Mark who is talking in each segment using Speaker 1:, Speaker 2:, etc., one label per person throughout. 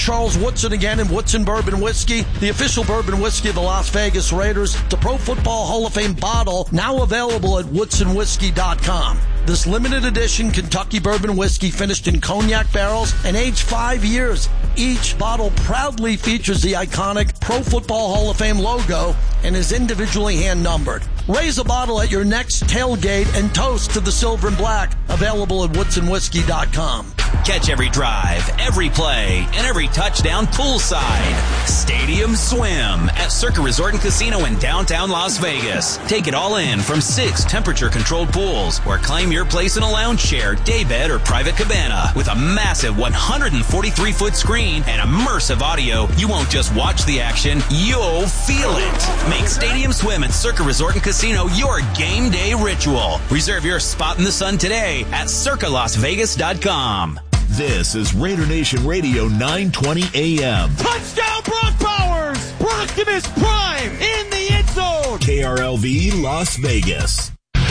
Speaker 1: Charles Woodson again in Woodson Bourbon Whiskey, the official bourbon whiskey of the Las Vegas Raiders. The Pro Football Hall of Fame bottle now available at woodsonwhiskey.com. This limited edition Kentucky bourbon whiskey finished in cognac barrels and aged 5 years. Each bottle proudly features the iconic Pro Football Hall of Fame logo and is individually hand-numbered. Raise a bottle at your next tailgate and toast to the silver and black. Available at woodsonwhiskey.com.
Speaker 2: Catch every drive, every play, and every touchdown poolside. Stadium Swim at Circa Resort and Casino in downtown Las Vegas. Take it all in from 6 temperature-controlled pools or claim your place in a lounge chair, daybed, or private cabana. With a massive 143-foot screen and immersive audio, you won't just watch the action, you'll feel it. Make Stadium Swim at Circa Resort and Casino your game day ritual. Reserve your spot in the sun today at circalasvegas.com.
Speaker 3: This is Raider Nation Radio 920 AM.
Speaker 4: Touchdown, Brock Bowers! Optimus Prime in the end zone!
Speaker 3: KRLV Las Vegas.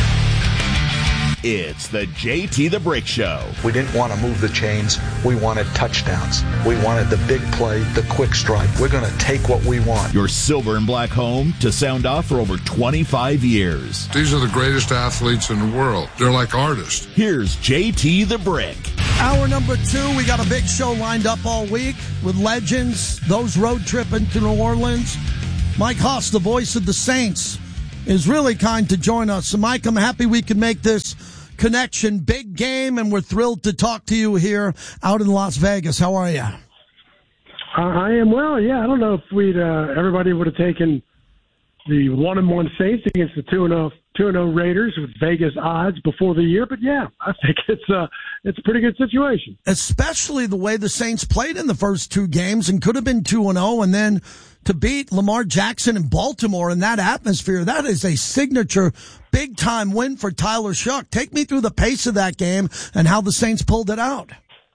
Speaker 3: It's the JT the Brick Show.
Speaker 5: We didn't want to move the chains. We wanted touchdowns. We wanted the big play, the quick strike. We're going to take what we want.
Speaker 3: Your silver and black home to sound off for over 25 years.
Speaker 6: These are the greatest athletes in the world. They're like artists.
Speaker 3: Here's JT the Brick.
Speaker 1: Hour number 2, we got a big show lined up all week with legends, those road tripping to New Orleans. Mike Haas, the voice of the Saints, is really kind to join us. So, Mike, I'm happy we can make this connection. Big game, and we're thrilled to talk to you here out in Las Vegas. How are you?
Speaker 7: I am well, yeah. I don't know if everybody would have taken the 1-1 Saints against the 2-0 Raiders with Vegas odds before the year, but yeah, I think it's a pretty good situation.
Speaker 1: Especially the way the Saints played in the first 2 games and could have been 2-0, and then to beat Lamar Jackson in Baltimore in that atmosphere, that is a signature big-time win for Tyler Shuck. Take me through the pace of that game and how the Saints pulled it out.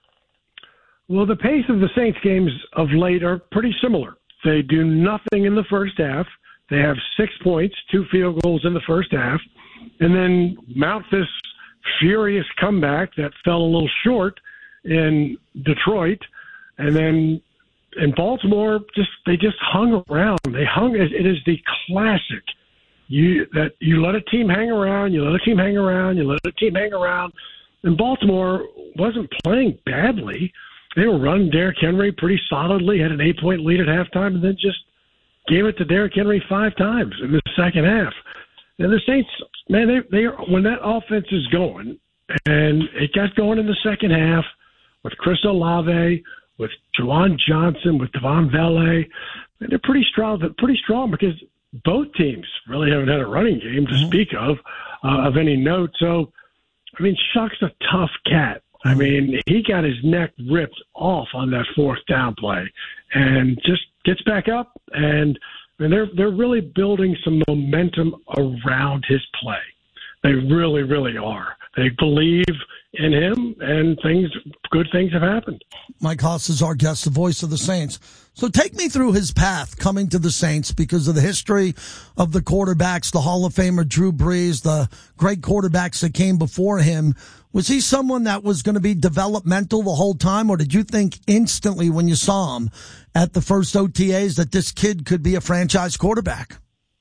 Speaker 7: Well, the pace of the Saints games of late are pretty similar. They do nothing in the first half. They have 6 points, 2 field goals in the first half, and then mount this furious comeback that fell a little short in Detroit, and then in Baltimore, they just hung around. It is the classic. You let a team hang around, you let a team hang around, you let a team hang around. And Baltimore wasn't playing badly. They were running Derrick Henry pretty solidly, had an 8-point lead at halftime, and then just gave it to Derrick Henry 5 times in the second half. And the Saints, man, when that offense is going, and it got going in the second half with Chris Olave, with Juwan Johnson, with Devon Vele, and they're pretty strong because both teams really haven't had a running game to speak of any note. So, I mean, Shuck's a tough cat. I mean, he got his neck ripped off on that 4th down play and just gets back up, and they're really building some momentum around his play. They really, really are. They believe in him, and good things have happened.
Speaker 1: Mike Haas is our guest, the voice of the Saints. So take me through his path coming to the Saints because of the history of the quarterbacks, the Hall of Famer Drew Brees, the great quarterbacks that came before him. Was he someone that was going to be developmental the whole time, or did you think instantly when you saw him at the first OTAs that this kid could be a franchise quarterback?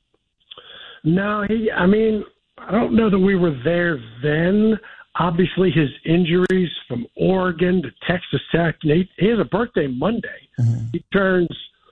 Speaker 7: No, I don't know that we were there then. Obviously, his injuries from Oregon to Texas Tech. He has a birthday Monday. Mm-hmm. He turns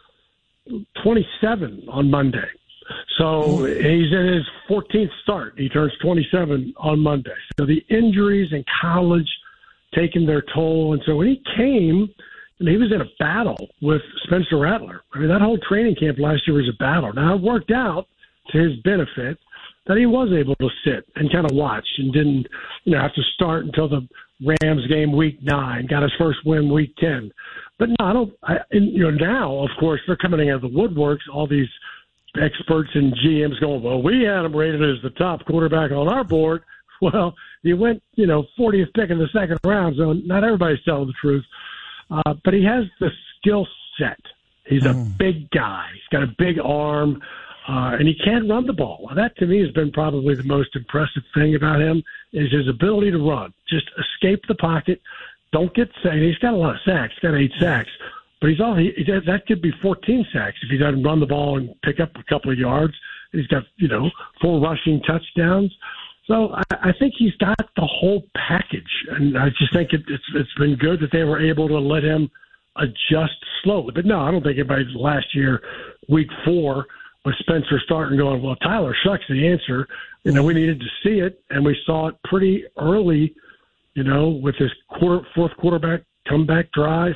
Speaker 7: 27 on Monday. So he's in his 14th start. He turns 27 on Monday. So the injuries in college taking their toll. And so when he came, he was in a battle with Spencer Rattler. I mean, that whole training camp last year was a battle. Now, it worked out to his benefit that he was able to sit and kind of watch and didn't, have to start until the Rams game week 9, got his first win week 10. But no, now, of course, they're coming out of the woodworks, all these experts and GMs going, well, we had him rated as the top quarterback on our board. Well, you went, 40th pick in the second round, so not everybody's telling the truth. But he has the skill set. He's a big guy. He's got a big arm. And he can run the ball. That, to me, has been probably the most impressive thing about him is his ability to run. Just escape the pocket. Don't get sacked. He's got a lot of sacks. He's got 8 sacks. but that could be 14 sacks if he doesn't run the ball and pick up a couple of yards. He's got, 4 rushing touchdowns. So I think he's got the whole package, and I just think it's been good that they were able to let him adjust slowly. But no, I don't think anybody last year, week 4, with Spencer starting going, well, Tyler Shuck's the answer. We needed to see it, and we saw it pretty early, with his fourth quarter comeback drives,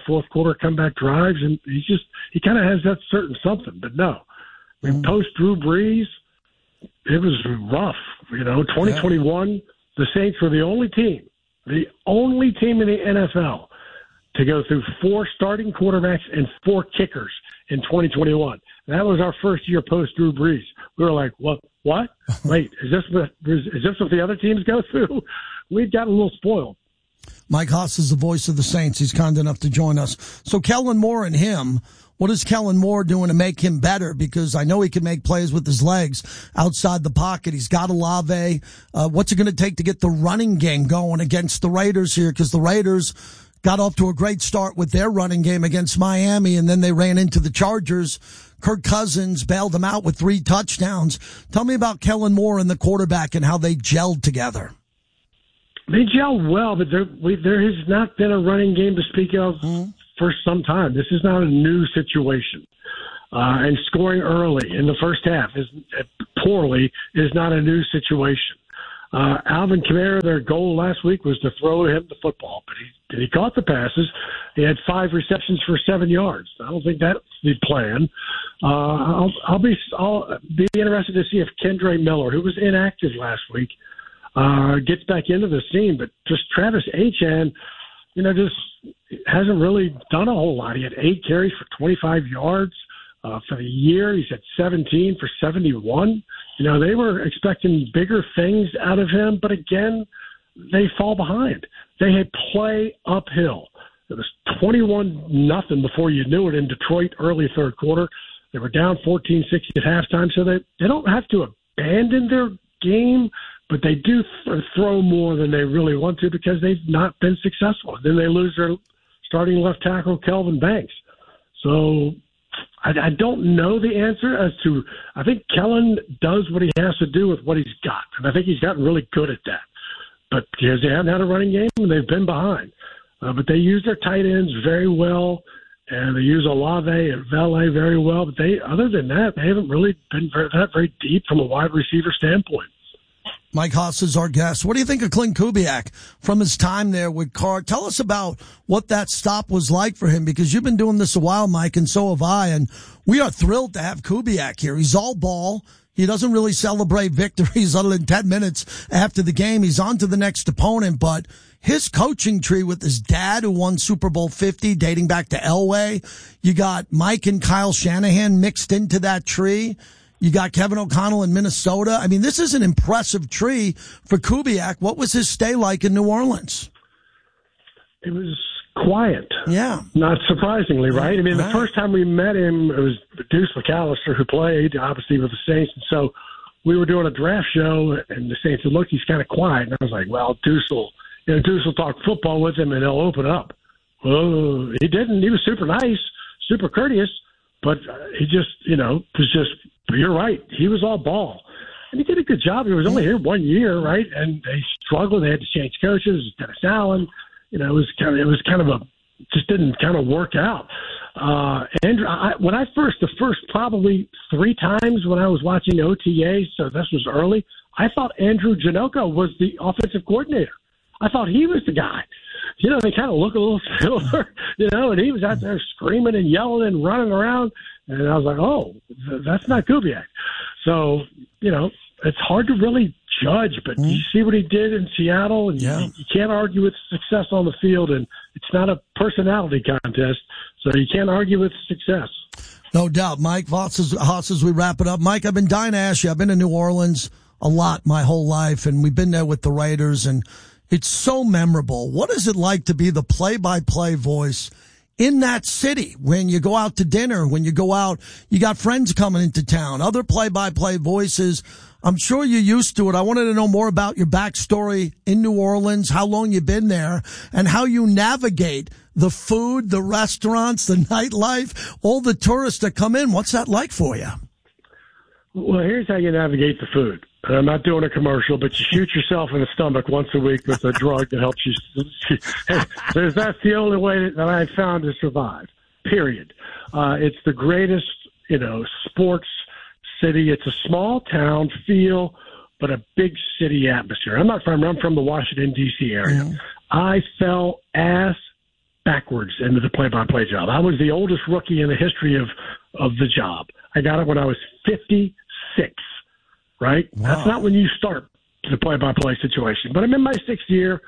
Speaker 7: and he kind of has that certain something. But no, post Drew Brees, it was rough. 2021, the Saints were the only team in the NFL to go through 4 starting quarterbacks and 4 kickers in 2021. That was our first year post Drew Brees. We were like, what? Wait, is this what the other teams go through? We've gotten a little spoiled.
Speaker 1: Mike Haas is the voice of the Saints. He's kind enough to join us. So Kellen Moore and him, what is Kellen Moore doing to make him better? Because I know he can make plays with his legs outside the pocket. He's got Olave. What's it going to take to get the running game going against the Raiders here? Because the Raiders got off to a great start with their running game against Miami, and then they ran into the Chargers. Kirk Cousins bailed them out with 3 touchdowns. Tell me about Kellen Moore and the quarterback and how they gelled together.
Speaker 7: They gelled well, but there has not been a running game to speak of for some time. This is not a new situation. And scoring early in the first half poorly is not a new situation. Alvin Kamara, their goal last week was to throw him the football, but he caught the passes. He had 5 receptions for 7 yards. I don't think that's the plan. I'll be interested to see if Kendre Miller, who was inactive last week, gets back into the scene. But just Travis Etienne, just hasn't really done a whole lot. He had 8 carries for 25 yards. For the year, he's at 17 for 71. They were expecting bigger things out of him, but again, they fall behind. They had play uphill. It was 21-0 before you knew it in Detroit early third quarter. They were down 14-6 at halftime, so they don't have to abandon their game, but they do throw more than they really want to because they've not been successful. Then they lose their starting left tackle, Kelvin Banks. So I don't know the answer as to – I think Kellen does what he has to do with what he's got, and I think he's gotten really good at that. But because they haven't had a running game, they've been behind. But they use their tight ends very well, and they use Olave and Valet very well. But other than that, they haven't really been very deep from a wide receiver standpoint.
Speaker 1: Mike Haas is our guest. What do you think of Clint Kubiak from his time there with Carr? Tell us about what that stop was like for him, because you've been doing this a while, Mike, and so have I, and we are thrilled to have Kubiak here. He's all ball. He doesn't really celebrate victories other than 10 minutes after the game. He's on to the next opponent, but his coaching tree with his dad, who won Super Bowl 50, dating back to Elway. You got Mike and Kyle Shanahan mixed into that tree. You got Kevin O'Connell in Minnesota. I mean, this is an impressive tree for Kubiak. What was his stay like in New Orleans?
Speaker 7: It was quiet.
Speaker 1: Yeah.
Speaker 7: Not surprisingly, right? I mean, the first time we met him, it was Deuce McAllister, who played, obviously, with the Saints. And so we were doing a draft show, and the Saints said, look, he's kind of quiet. And I was like, well, Deuce will talk football with him, and he'll open up. Well, he didn't. He was super nice, super courteous, but he just, was just – you're right. He was all ball. And he did a good job. He was only here 1 year, right? And they struggled. They had to change coaches. Dennis Allen. It was kind of just didn't kind of work out. Andrew, the first probably 3 times when I was watching OTA, so this was early, I thought Andrew Janocko was the offensive coordinator. I thought he was the guy. They kind of look a little similar, and he was out there screaming and yelling and running around. And I was like, oh, that's not Kubiak. So, it's hard to really judge, but you see what he did in Seattle, and you can't argue with success on the field, and it's not a personality contest, so you can't argue with success.
Speaker 1: No doubt. Mike Haas, as we wrap it up. Mike, I've been dying to ask you. I've been to New Orleans a lot my whole life, and we've been there with the Raiders, and it's so memorable. What is it like to be the play-by-play voice in that city? When you go out to dinner, when you go out, you got friends coming into town, other play-by-play voices. I'm sure you're used to it. I wanted to know more about your backstory in New Orleans, how long you've been there, and how you navigate the food, the restaurants, the nightlife, all the tourists that come in. What's that like for you?
Speaker 7: Well, here's how you navigate the food. And I'm not doing a commercial, but you shoot yourself in the stomach once a week with a drug that helps you. That's the only way that I found to survive, period. It's the greatest, sports city. It's a small town feel, but a big city atmosphere. I'm from the Washington, D.C. area. Mm-hmm. I fell ass backwards into the play-by-play job. I was the oldest rookie in the history of the job. I got it when I was 56, right? Wow. That's not when you start the play-by-play situation. But I'm in my sixth year.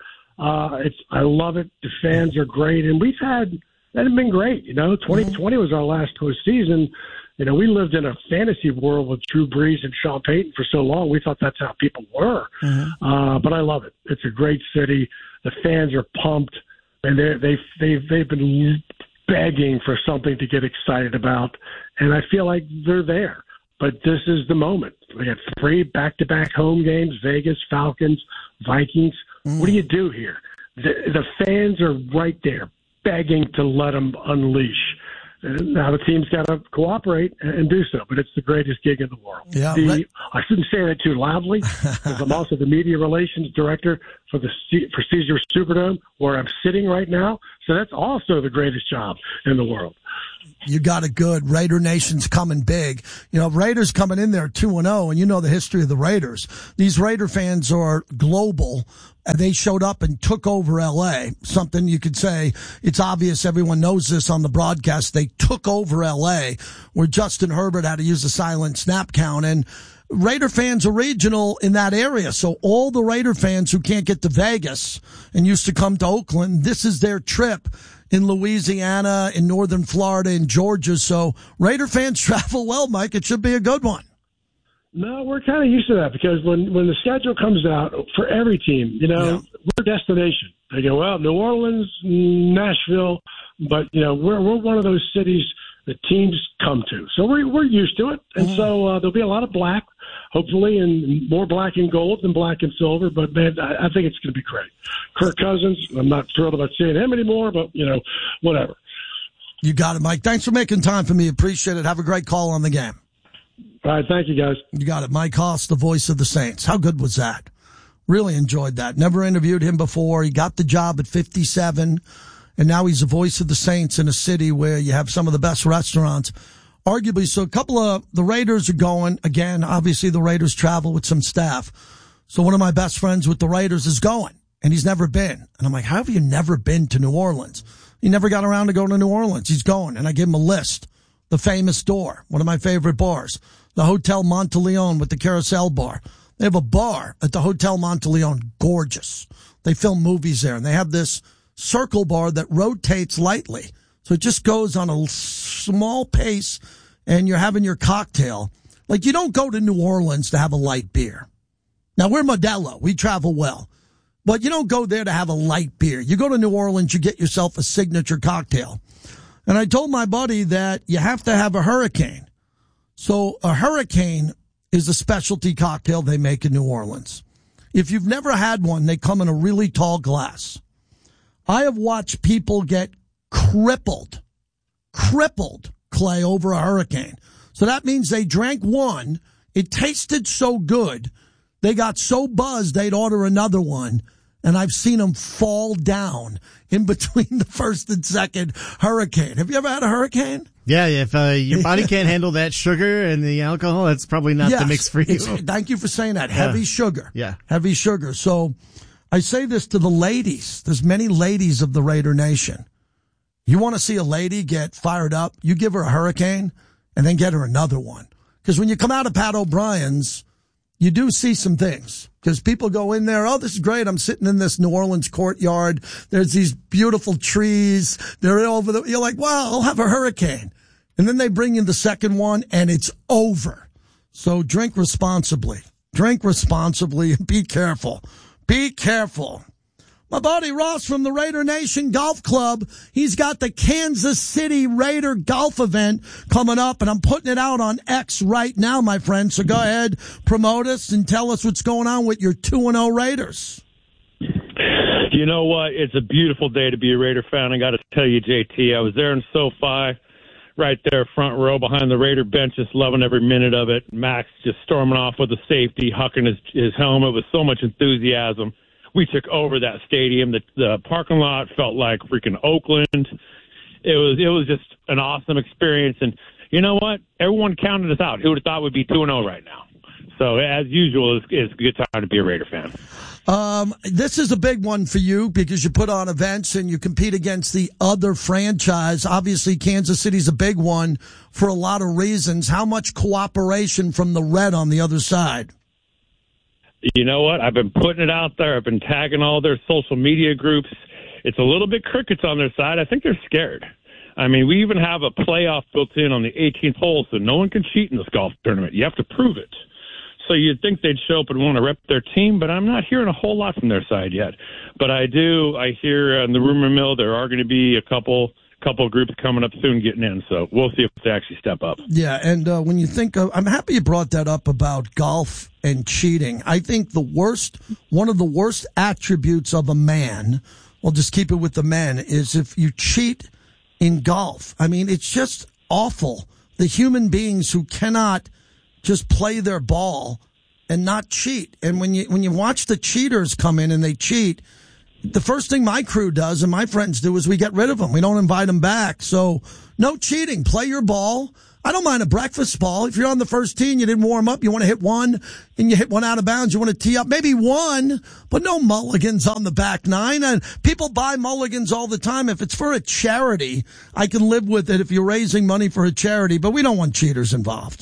Speaker 7: I love it. The fans are great. And that has been great. 2020 was our last postseason. We lived in a fantasy world with Drew Brees and Sean Payton for so long. We thought that's how people were. Mm-hmm. But I love it. It's a great city. The fans are pumped, and they've been begging for something to get excited about, and I feel like they're there. But this is the moment. We got 3 back-to-back home games: Vegas, Falcons, Vikings. What do you do here? The fans are right there, begging to let them unleash. Now the team's got to cooperate and do so, but it's the greatest gig in the world.
Speaker 1: Yeah,
Speaker 7: I shouldn't say that too loudly, because I'm also the media relations director for Caesars Superdome, where I'm sitting right now. So that's also the greatest job in the world.
Speaker 1: You got it good. Raider Nation's coming big. Raiders coming in there 2-0, and you know the history of the Raiders. These Raider fans are global, and they showed up and took over L.A. Something you could say, it's obvious, everyone knows this on the broadcast. They took over L.A., where Justin Herbert had to use the silent snap count, and Raider fans are regional in that area. So all the Raider fans who can't get to Vegas and used to come to Oakland, this is their trip. In Louisiana, in northern Florida, in Georgia. So Raider fans travel well, Mike. It should be a good one.
Speaker 7: No, we're kind of used to that, because when the schedule comes out for every team, we're a destination. They go, well, New Orleans, Nashville, but we're one of those cities that teams come to. So we're used to it, and so there'll be a lot of black, hopefully, and more black and gold than black and silver. But man, I think it's going to be great. Kirk Cousins, I'm not thrilled about seeing him anymore, but whatever.
Speaker 1: You got it, Mike. Thanks for making time for me. Appreciate it. Have a great call on the game.
Speaker 7: All right, thank you, guys.
Speaker 1: You got it. Mike Haas, the voice of the Saints. How good was that? Really enjoyed that. Never interviewed him before. He got the job at 57, and now he's the voice of the Saints in a city where you have some of the best restaurants, arguably. So a couple of the Raiders are going. Again, obviously the Raiders travel with some staff. So one of my best friends with the Raiders is going, and he's never been. And I'm like, how have you never been to New Orleans? He never got around to going to New Orleans. He's going, and I give him a list. The Famous Door, one of my favorite bars. The Hotel Monteleone with the Carousel Bar. They have a bar at the Hotel Monteleone. Gorgeous. They film movies there, and they have this circle bar that rotates lightly. So it just goes on a small pace, and you're having your cocktail. Like, you don't go to New Orleans to have a light beer. Now, we're Modelo. We travel well. But you don't go there to have a light beer. You go to New Orleans, you get yourself a signature cocktail. And I told my buddy that you have to have a Hurricane. So a Hurricane is a specialty cocktail they make in New Orleans. If you've never had one, they come in a really tall glass. I have watched people get crippled, Clay, over a Hurricane. So that means they drank one. It tasted so good. They got so buzzed they'd order another one. And I've seen them fall down in between the first and second Hurricane. Have you ever had a Hurricane?
Speaker 8: Yeah, if your body can't handle that sugar and the alcohol, it's probably not the mix for you.
Speaker 1: Thank you for saying that. Heavy sugar.
Speaker 8: Yeah.
Speaker 1: Heavy sugar. So I say this to the ladies. There's many ladies of the Raider Nation. You want to see a lady get fired up, you give her a Hurricane and then get her another one. Because when you come out of Pat O'Brien's, you do see some things. Because people go in there, oh, this is great. I'm sitting in this New Orleans courtyard. There's these beautiful trees. They're over the, you're like, wow, I'll have a Hurricane. And then they bring you the second one and it's over. So drink responsibly. Drink responsibly and be careful. Be careful. My buddy Ross from the Raider Nation Golf Club, he's got the Kansas City Raider golf event coming up, and I'm putting it out on X right now, my friend. So go ahead, promote us, and tell us what's going on with your 2-0 Raiders.
Speaker 9: You know what? It's a beautiful day to be a Raider fan. I got to tell you, JT, I was there in SoFi, right there, front row behind the Raider bench, just loving every minute of it. Max just storming off with the safety, hucking his helmet with so much enthusiasm. We took over that stadium. The parking lot felt like freaking Oakland. It was just an awesome experience. And you know what? Everyone counted us out. Who would have thought we'd be 2-0 right now? So, as usual, it's a good time to be a Raider fan.
Speaker 1: This is a big one for you because you put on events and you compete against the other franchise. Obviously, Kansas City's a big one for a lot of reasons. How much cooperation from the Red on the other side?
Speaker 9: You know what? I've been putting it out there. I've been tagging all their social media groups. It's a little bit crickets on their side. I think they're scared. I mean, we even have a playoff built in on the 18th hole, so no one can cheat in this golf tournament. You have to prove it. So you'd think they'd show up and want to rep their team, but I'm not hearing a whole lot from their side yet. But I hear in the rumor mill there are going to be a couple groups coming up soon getting in. So we'll see if they actually step up.
Speaker 1: Yeah, and when you think of, I'm happy you brought that up about golf and cheating. I think one of the worst attributes of a man, we'll just keep it with the men, is if you cheat in golf. I mean, it's just awful. The human beings who cannot just play their ball and not cheat. And when you watch the cheaters come in and they cheat, the first thing my crew does and my friends do is we get rid of them. We don't invite them back. So no cheating. Play your ball. I don't mind a breakfast ball. If you're on the first tee and you didn't warm up, you want to hit one and you hit one out of bounds, you want to tee up, maybe one, but no mulligans on the back nine. And people buy mulligans all the time. If it's for a charity, I can live with it if you're raising money for a charity, but we don't want cheaters involved.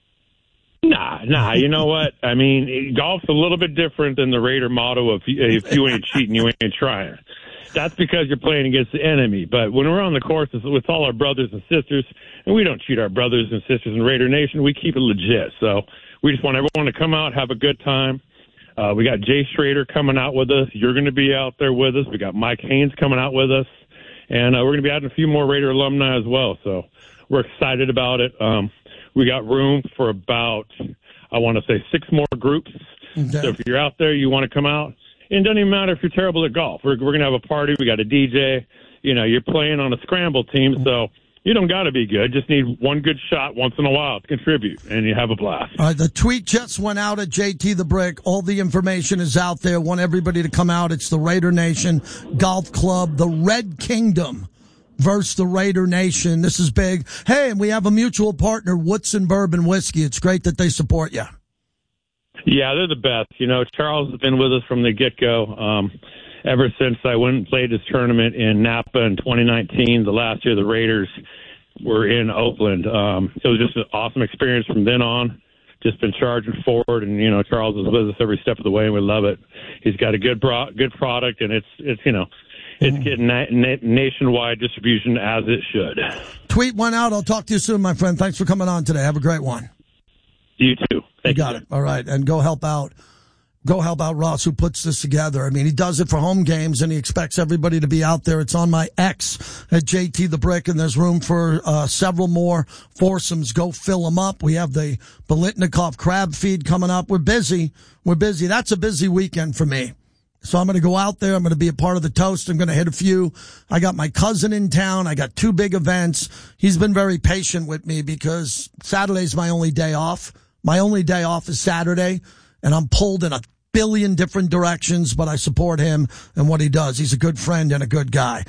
Speaker 9: Nah. You know what? I mean, golf's a little bit different than the Raider motto of if you ain't cheating, you ain't trying. That's because you're playing against the enemy. But when we're on the course with all our brothers and sisters, and we don't cheat our brothers and sisters in Raider Nation, we keep it legit. So we just want everyone to come out, have a good time. We got Jay Schrader coming out with us. You're going to be out there with us. We got Mike Haynes coming out with us. And we're going to be adding a few more Raider alumni as well. So we're excited about it. We got room for about, I want to say, 6 more groups. Okay. So if you're out there, you want to come out. And it doesn't even matter if you're terrible at golf. We're going to have a party. We got a DJ. You know, you're playing on a scramble team, so you don't got to be good. Just need one good shot once in a while to contribute, and you have a blast.
Speaker 1: All right, the tweet just went out at JT the Brick. All the information is out there. Want everybody to come out. It's the Raider Nation Golf Club, the Red Kingdom versus the Raider Nation. This is big. Hey, and we have a mutual partner, Woodson Bourbon Whiskey. It's great that they support you.
Speaker 9: Yeah, they're the best. You know, Charles has been with us from the get-go. Ever since I went and played this tournament in Napa in 2019, the last year the Raiders were in Oakland. It was just an awesome experience from then on. Just been charging forward, and, you know, Charles is with us every step of the way, and we love it. He's got a good product, and it's you know, it's getting nationwide distribution as it should.
Speaker 1: Tweet went out. I'll talk to you soon, my friend. Thanks for coming on today. Have a great one.
Speaker 9: You too.
Speaker 1: You got it. All right. And go help out Ross, who puts this together. I mean, he does it for home games, and he expects everybody to be out there. It's on my X at JT the Brick, and there's room for several more foursomes. Go fill them up. We have the Bolitnikov crab feed coming up. We're busy. That's a busy weekend for me. So I'm going to go out there. I'm going to be a part of the toast. I'm going to hit a few. I got my cousin in town. I got 2 big events. He's been very patient with me because Saturday's my only day off. My only day off is Saturday, and I'm pulled in a billion different directions, but I support him and what he does. He's a good friend and a good guy.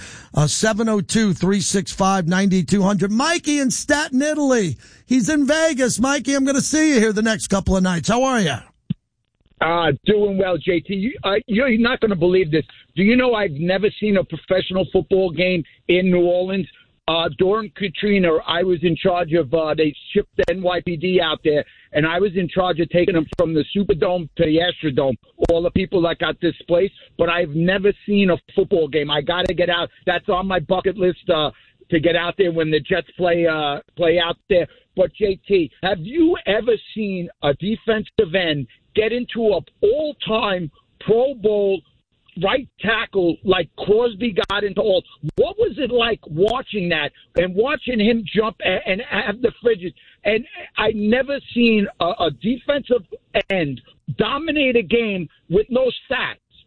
Speaker 1: 702-365-9200. Mikey in Staten, Italy. He's in Vegas. Mikey, I'm going to see you here the next couple of nights. How are you?
Speaker 10: Doing well, JT. You're not going to believe this. Do you know I've never seen a professional football game in New Orleans? During Katrina, I was in charge of, they shipped the NYPD out there, and I was in charge of taking them from the Superdome to the Astrodome, all the people that got displaced. But I've never seen a football game. I got to get out. That's on my bucket list to get out there when the Jets play out there. But, JT, have you ever seen a defensive end get into an all-time Pro Bowl right tackle like Crosby got into all? What was it like watching that and watching him jump and have the fridges? And I never seen a defensive end dominate a game with no stats.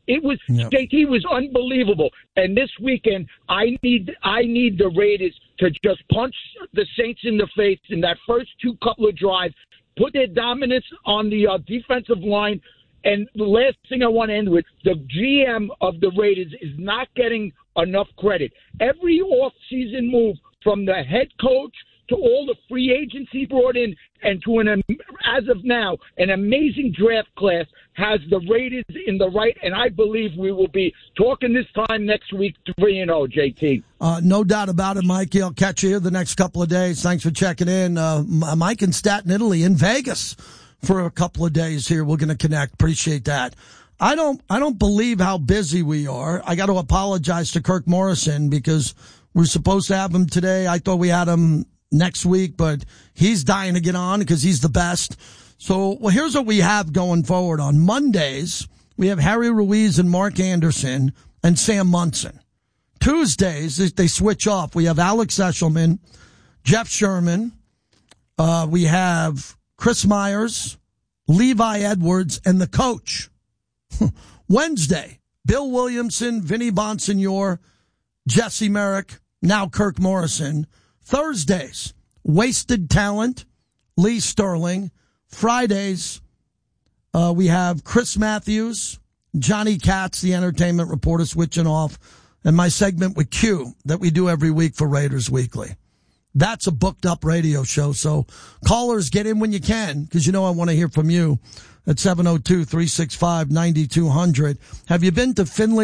Speaker 10: It was JT was unbelievable. And this weekend, I need the Raiders to just punch the Saints in the face in that first couple of drives, put their dominance on the defensive line. And the last thing I want to end with, the GM of the Raiders is not getting enough credit. Every off-season move from the head coach to all the free agents he brought in and to as of now, an amazing draft class has the Raiders in the right, and I believe we will be talking this time next week 3-0, JT.
Speaker 1: No doubt about it, Mikey. I'll catch you here the next couple of days. Thanks for checking in. Mike in Staten, Italy, in Vegas for a couple of days here. We're going to connect. Appreciate that. I don't believe how busy we are. I got to apologize to Kirk Morrison because we're supposed to have him today. I thought we had him next week, but he's dying to get on because he's the best. So, well, here's what we have going forward. On Mondays, we have Harry Ruiz and Mark Anderson and Sam Munson. Tuesdays, they switch off. We have Alex Eshelman, Jeff Sherman. We have Chris Myers, Levi Edwards, and the coach. Wednesday, Bill Williamson, Vinny Bonsignor, Jesse Merrick, now Kirk Morrison. Thursdays, Wasted Talent, Lee Sterling. Fridays, we have Chris Matthews, Johnny Katz, the entertainment reporter, switching off, and my segment with Q that we do every week for Raiders Weekly. That's a booked up radio show, so callers, get in when you can, because I want to hear from you at 702-365-9200. Have you been to Finley